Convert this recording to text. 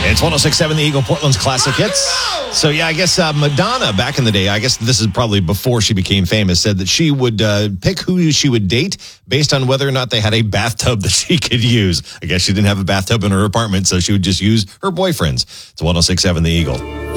It's 106.7 The Eagle, Portland's classic hits. So, yeah, I guess Madonna, back in the day, I guess this is probably before she became famous, said that she would pick who she would date based on whether or not they had a bathtub that she could use. I guess she didn't have a bathtub in her apartment, so she would just use her boyfriend's. It's 106.7 The Eagle.